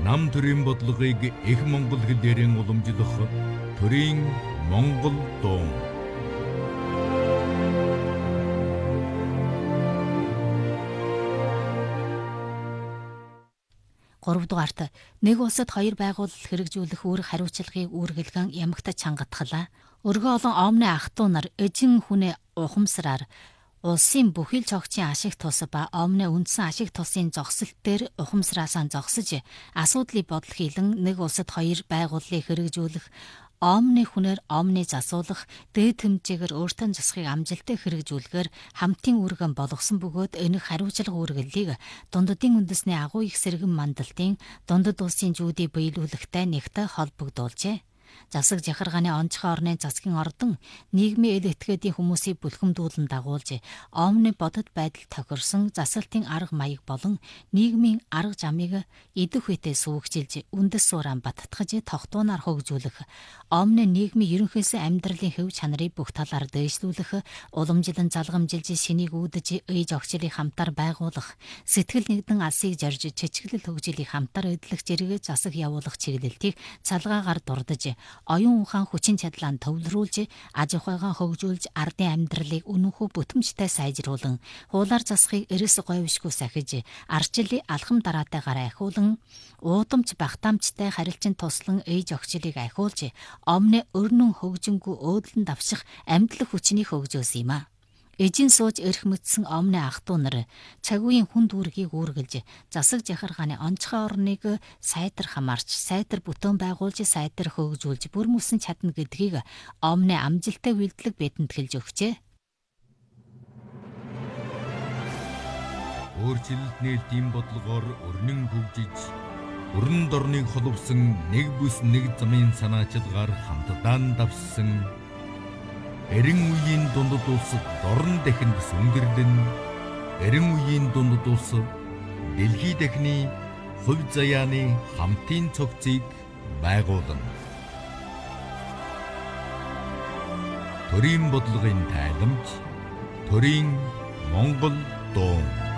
нам төрийн бодлогыг их монгол хэлээрэн уламжлах төрийн монгол дуу. 3 дугаарт нэг улсад хоёр байгууллал хэрэгжүүлэх үүрэг хариуцлагыг үүргэлгэн ямагтаж хангатгалаа. Өргөө олон омны ах トゥ нар эжин хүнээ ухамсараар улсын бүхэл цогцын ашиг тус ба омны үндсэн ашиг тусын зогсолт дээр ухамсараасаа зогсож асуудлыг бодол хийлэн нэг улсад хоёр байгууллыг хэрэгжүүлэх омны хүнээр омны засуулах дээд хэмжээгээр өөртөө засахыг амжилттай хэрэгжүүлэхээр хамтын үүргэн болгосон бөгөөд энэ хариуцлага үүргэллийг дундадын үндэсний агуу их сэргэн мандалтын дундад улсын зүүдийг биелүүлэхтэй нэгтэй холбогдуулжээ. Засаг захиргааны онцгой орны засгийн ордон нийгмийн эл этгээдийн хүмүүсийг бүлхэмдүүлэн дагуулж омны бодит байдал тохирсон засалтын арга маяг болон нийгмийн арга замыг идэх үедээ сүүгчилж үндэс сууран баттгаж тогтуунаар хөгжүүлэх омны нийгмийн ерөнхийдөө амьдралын хэв чанарыг бүх талаар дээшлүүлэх уламжлан залгамжилж шинийг үүдэж ээж огчлыг хамтаар байгуулах сэтгэл нэгдэн алсыг зорж чичгэлэл хөгжлийг хамтаар эдлэх зэрэг засаг явуулах чиглэлтийг цалгаагаар дурдж оюун ухаан хүчин чадлаа төвлөрүүлж аж ахуйгаа хөгжүүлж ардын амьдралыг үнэнхүү бүтэмжтэй сайжруулан хуулаар засахыг эрс говьшгүй сахиж арчлалыг алхам дараатайгаар ахиулан уудамж багтаамжтай харилцан туслан ээж огчлыг ахиулж омны өрнөн хөгжингүү өөдлөн давших амьдлах хүчнийг хөгжөөсөн юм а. Эжин сууж эрх мэдсэн омны ах トゥ нар цаг үеийн хүнд үүргийг үүргэлж засаг захиргааны онцгой орныг сайтар хамаарч сайтар бүтээн байгуулж сайтар хөгжүүлж бүр мөсөн чадна гэдгийг омны амжилттай үйлдэлэг бидэнд хэлж өгчээ. Өөрчлөлт нээлтийн бодлогоор өрнөн хөгжиж өрн дорныг холбосон нэг бүс нэг замын санаачилгаар хамтдаа давссан эрен үеийн дундад улсад дорн дахинд сүндэрлэн эрен үеийн дундад улс дэлхий дахины хувь заяаны хамтын цогцыг байгуулна. Төрийн бодлогын тайламж, төрийн монгол дуу.